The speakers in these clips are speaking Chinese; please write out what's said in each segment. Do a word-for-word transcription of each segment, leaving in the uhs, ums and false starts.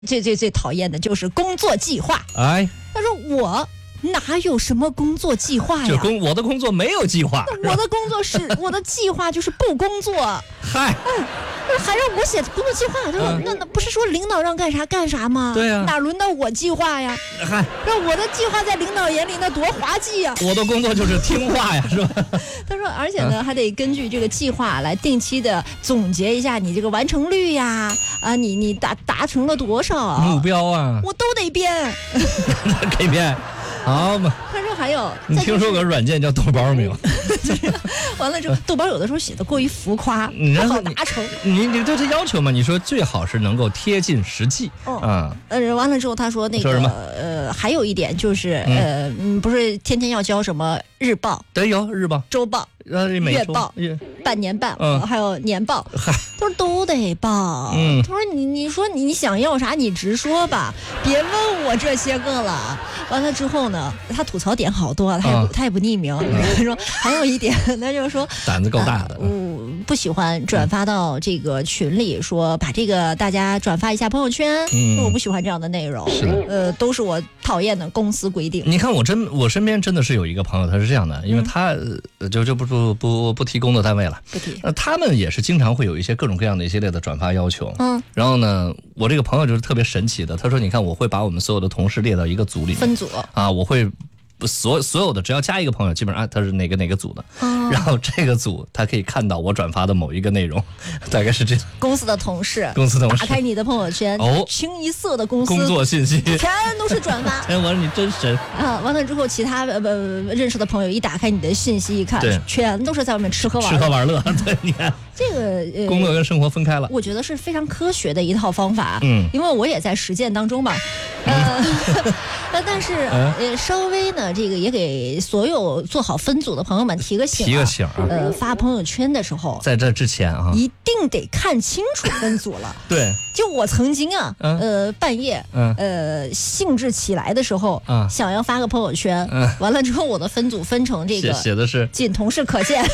最最最讨厌的就是工作计划。 哎， 他说我哪有什么工作计划呀？ 这工我的工作没有计划。 我的工作是我的计划就是不工作。 嗨， 嗯，还让我写工作计划？他说、嗯、那那不是说领导让干啥干啥吗？ 对呀、啊， 哪轮到我计划呀？ 嗨， 那我的计划在领导眼里那多滑稽呀！ 我的工作就是听话呀，是吧？ 他说，而且呢、啊，还得根据这个计划来定期的总结一下你这个完成率呀，啊，你你达达成了多少目标啊， 我都得编， 给编。好嘛， 他说还有， 你听说个软件叫豆包没有？ 完了之后，豆包有的时候写的过于浮夸，不好达成。 你你对他要求嘛？你说最好是能够贴近实际。 哦，啊，呃，完了之后他说那个说什么？ 呃，还有一点就是，呃，嗯，不是天天要交什么日报？ 对，有日报、 周报、 呃， 月报、半年报，嗯，还有年报。他说都得报。嗯，他说你你说你想要啥，你直说吧，别问我这些个了。完了之后呢，他吐槽点好多，他也、啊、他也不匿名。他说还有一点，他就是说胆子够大的， 我、呃、不喜欢转发到这个群里，说把这个大家转发一下朋友圈。嗯，我不喜欢这样的内容。 是的， 呃，都是我讨厌的公司规定。 你看我真我身边真的是有一个朋友，他是这样的，因为他、嗯、就就不不不不提工作单位了， 不提。 呃，他们也是经常会有一些各种各样的一系列的转发要求。嗯，然后呢，我这个朋友就是特别神奇的，他说你看我会把我们所有的同事列到一个组里面， 分组啊，我会。所所有的只要加一个朋友，基本上、啊、他是哪个哪个组的、哦，然后这个组他可以看到我转发的某一个内容，大概是这样。 公司的同事， 公司同事打开你的朋友圈，哦，清一色的公司工作信息， 全都是转发。 哎，我说你真神啊！完了之后，其他呃认识的朋友一打开你的信息一看，全都是在外面吃喝玩吃喝玩乐。对，你看这个、呃、 工作跟生活分开了， 我觉得是非常科学的一套方法。嗯，因为我也在实践当中嘛。呃，嗯、但是呃稍微呢，这个也给所有做好分组的朋友们提个醒、啊， 提个醒、啊。 呃，发朋友圈的时候， 在这之前啊， 一定得看清楚分组了。 对， 就我曾经啊，嗯、呃，半夜，嗯、呃，兴致起来的时候，嗯、想要发个朋友圈，嗯、完了之后，我的分组分成这个写的是仅同事可见。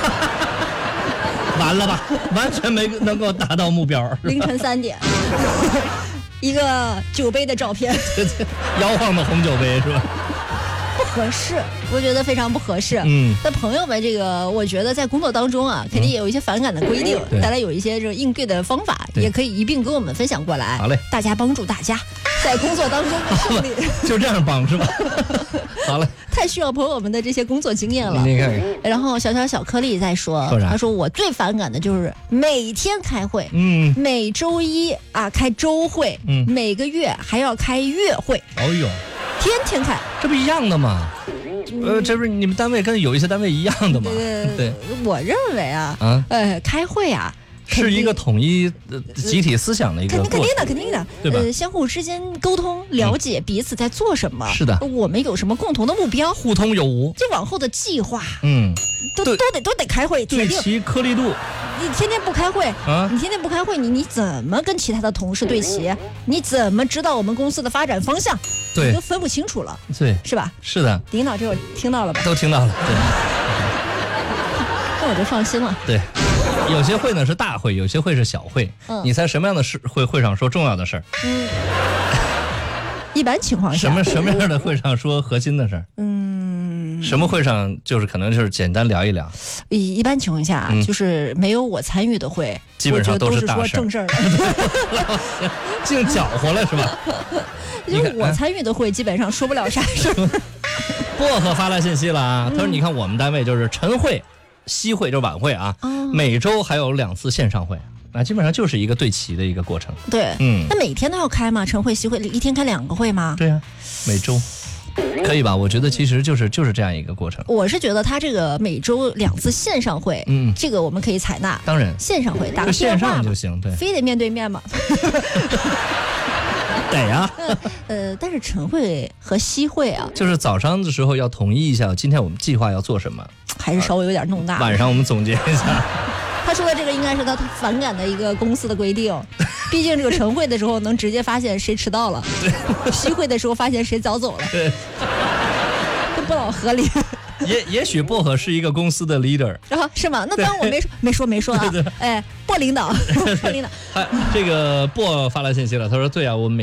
完了吧，完全没能够达到目标。 凌晨三点，一个酒杯的照片， 摇晃的红酒杯是吧？ 不合适，我觉得非常不合适。 嗯， 那朋友们，这个我觉得在工作当中啊，肯定也有一些反感的规定，大家有一些这个应对的方法，也可以一并跟我们分享过来。 好嘞， 大家帮助大家在工作当中顺利。 就这样帮是吧？好嘞， 太需要朋友们的这些工作经验了。 你看看， 然后小小小颗粒在说， 说啥？ 他说我最反感的就是每天开会， 嗯， 每周一啊开周会，嗯，每个月还要开月会。 哦呦。 天天开， 这不一样的吗？呃，这不是你们单位跟有一些单位一样的吗？ 对，对我认为啊， 啊， 呃，开会啊， 是一个统一、呃、集体思想的一个过程， 肯定的，肯定的， 对吧？ 呃，相互之间沟通，了解彼此在做什么。 嗯、是的， 我们有什么共同的目标， 互通有无。 就往后的计划， 嗯， 都都得都得开会， 对齐颗粒度。 你天天不开会啊？你天天不开会，你你怎么跟其他的同事对齐？你怎么知道我们公司的发展方向？ 对， 你都分不清楚了， 对， 是吧？ 是的， 领导这会听到了吧？ 都听到了，对。 那我就放心了。 对，有些会呢是大会，有些会是小会。嗯，你猜什么样的事会会上说重要的事儿？ 嗯，一般情况下， 什么什么样的会上说核心的事儿？ 嗯， 什么会上就是可能就是简单聊一聊。 一一般情况下，嗯、就是没有我参与的会， 基本上都是大事儿，说正事儿的， 净搅和了是吧？ 因为我参与的会基本上说不了啥事儿。 薄荷发来信息了啊，他说：“你看我们单位就是晨会、夕会，就是晚会啊，哦、每周还有两次线上会。”那基本上就是一个对齐的一个过程。 对，嗯，那每天都要开吗？晨会、夕会，一天开两个会吗？ 对呀、啊，每周可以吧？我觉得其实就是就是这样一个过程。 我是觉得他这个每周两次线上会，嗯，这个我们可以采纳。 当然， 线上会打个线上就行，对， 非得面对面嘛。 得呀、 嗯，呃，但是晨会和夕会啊， 就是早上的时候要统一一下，今天我们计划要做什么， 还是稍微有点弄大。 晚上我们总结一下。 他说的这个应该是他反感的一个公司的规定，毕竟这个晨会的时候能直接发现谁迟到了，夕会的时候发现谁早走了，这不老合理。 也也许薄荷是一个公司的 leader 啊，是吗？那当然我没说没说没说啊，哎，薄领导，薄领导。 这个薄发来信息了，他说对啊，我每